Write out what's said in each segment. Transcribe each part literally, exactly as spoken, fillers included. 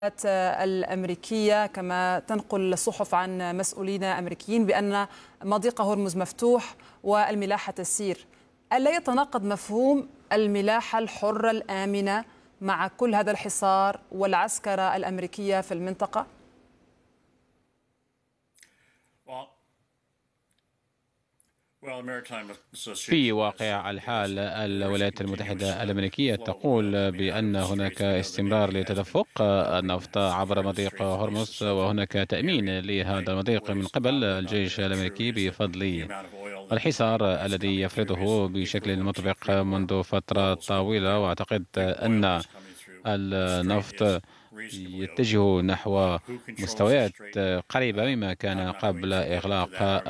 الأمريكية كما تنقل الصحف عن مسؤولين أمريكيين بأن مضيق هرمز مفتوح والملاحة تسير. ألا يتناقض مفهوم الملاحة الحرة الآمنة مع كل هذا الحصار والعسكرة الأمريكية في المنطقة؟ في واقع الحال الولايات المتحدة الأمريكية تقول بأن هناك استمرار لتدفق النفط عبر مضيق هرمز، وهناك تأمين لهذا المضيق من قبل الجيش الأمريكي بفضل الحصار الذي يفرضه بشكل مطبق منذ فترة طويلة. وأعتقد أن النفط يتجه نحو مستويات قريبة مما كان قبل إغلاق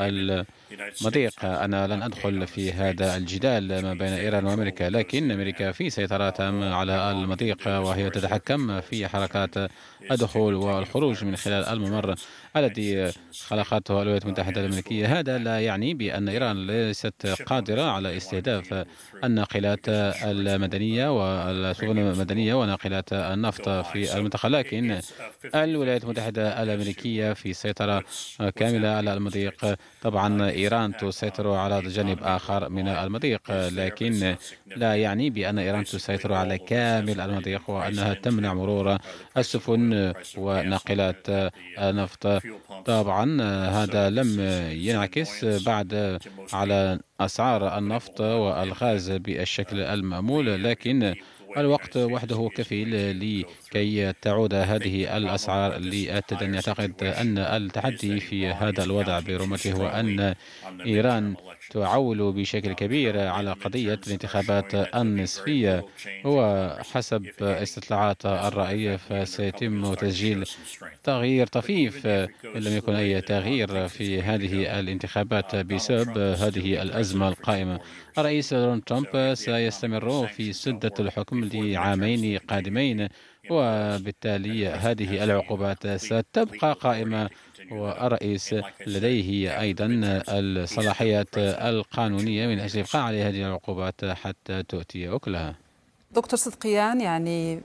المضيق. أنا لن أدخل في هذا الجدال ما بين إيران وأمريكا، لكن أمريكا في سيطرة تامة على المضيق، وهي تتحكم في حركات الدخول والخروج من خلال الممر الذي خلقته الولايات المتحدة الأمريكية. هذا لا يعني بأن إيران ليست قادرة على استهداف الناقلات المدنية والسفن المدنية وناقلات النفط في المنطقة، لكن الولايات المتحدة الأمريكية في سيطرة كاملة على المضيق. طبعا إيران تسيطر على جانب آخر من المضيق، لكن لا يعني بأن إيران تسيطر على كامل المضيق وأنها تمنع مرور السفن وناقلات النفط. طبعا هذا لم ينعكس بعد على أسعار النفط والغاز بالشكل المأمول، لكن الوقت وحده كفيل لكي تعود هذه الأسعار للتدني. أعتقد أن التحدي في هذا الوضع برمته هو أن إيران تعول بشكل كبير على قضية الانتخابات النصفية، وحسب استطلاعات الرأي فسيتم تسجيل تغيير طفيف إن لم يكن أي تغيير في هذه الانتخابات بسبب هذه الأزمة القائمة. الرئيس دونالد ترامب سيستمر في سدة الحكم لعامين قادمين، وبالتالي هذه العقوبات ستبقى قائمة، والرئيس لديه أيضا الصلاحيات القانونية من أجل الإبقاء على هذه العقوبات حتى تؤتي أكلها. دكتور صدقيان، يعني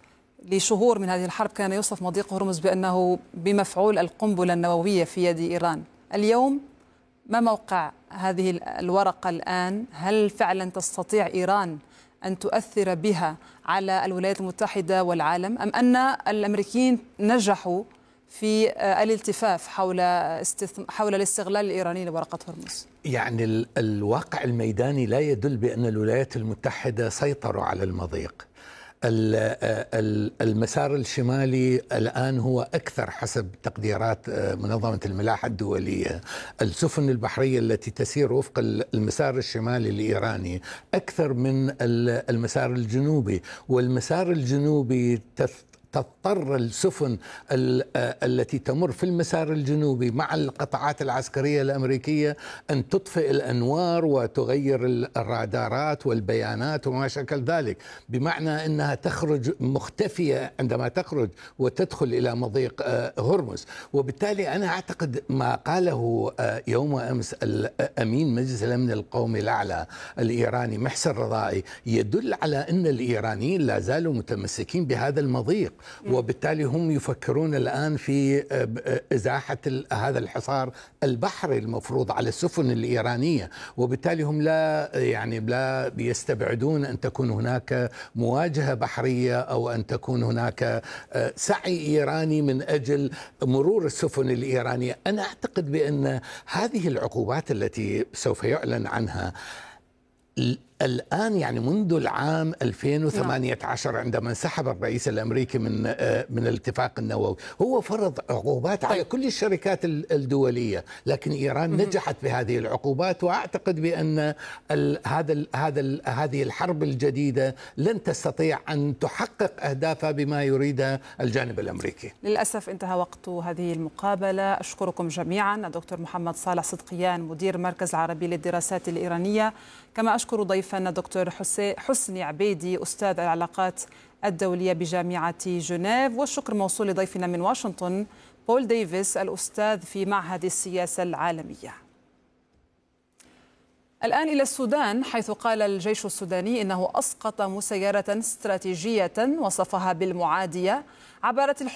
لشهور من هذه الحرب كان يوصف مضيق هرمز بأنه بمفعول القنبلة النووية في يد إيران. اليوم ما موقع هذه الورقة الآن؟ هل فعلا تستطيع إيران أن تؤثر بها على الولايات المتحدة والعالم، أم أن الأمريكيين نجحوا في الالتفاف حول حول الاستغلال الإيراني لورقة هرمز؟ يعني الواقع الميداني لا يدل بأن الولايات المتحدة سيطروا على المضيق. المسار الشمالي الآن هو أكثر حسب تقديرات منظمة الملاحة الدولية. السفن البحرية التي تسير وفق المسار الشمالي الإيراني أكثر من المسار الجنوبي، والمسار الجنوبي تضطر السفن التي تمر في المسار الجنوبي مع القطاعات العسكرية الأمريكية أن تطفئ الأنوار وتغير الرادارات والبيانات وما شكل ذلك، بمعنى أنها تخرج مختفية عندما تخرج وتدخل إلى مضيق هرمز. وبالتالي أنا أعتقد ما قاله يوم أمس الأمين مجلس الأمن القومي الأعلى الإيراني محسن رضائي يدل على أن الإيرانيين لا زالوا متمسكين بهذا المضيق، وبالتالي هم يفكرون الآن في إزاحة هذا الحصار البحري المفروض على السفن الإيرانية، وبالتالي هم لا يعني لا يستبعدون أن تكون هناك مواجهة بحرية أو أن تكون هناك سعي إيراني من أجل مرور السفن الإيرانية. أنا أعتقد بأن هذه العقوبات التي سوف يعلن عنها الآن، يعني منذ العام ألفين وثمانية عشر عندما انسحب الرئيس الأمريكي من من الاتفاق النووي، هو فرض عقوبات على كل الشركات الدولية، لكن إيران نجحت بهذه العقوبات. وأعتقد بأن هذا هذا هذه الحرب الجديدة لن تستطيع أن تحقق أهدافها بما يريدها الجانب الأمريكي. للأسف انتهى وقت هذه المقابلة. أشكركم جميعا الدكتور محمد صالح صدقيان مدير المركز العربي للدراسات الإيرانية، كما أشكر ضيفنا الدكتور حسني عبيدي أستاذ العلاقات الدولية بجامعة جنيف، والشكر موصول لضيفنا من واشنطن بول ديفيس الأستاذ في معهد السياسة العالمية. الآن إلى السودان، حيث قال الجيش السوداني إنه أسقط مسيرة استراتيجية وصفها بالمعادية عبارة